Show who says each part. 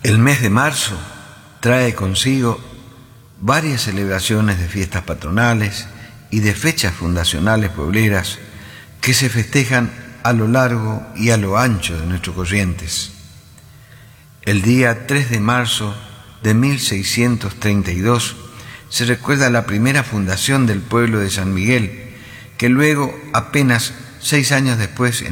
Speaker 1: El mes de marzo trae consigo varias celebraciones de fiestas patronales y de fechas fundacionales puebleras que se festejan a lo largo y a lo ancho de nuestros Corrientes. El día 3 de marzo de 1632 se recuerda la primera fundación del pueblo de San Miguel, que luego, apenas 6 años después,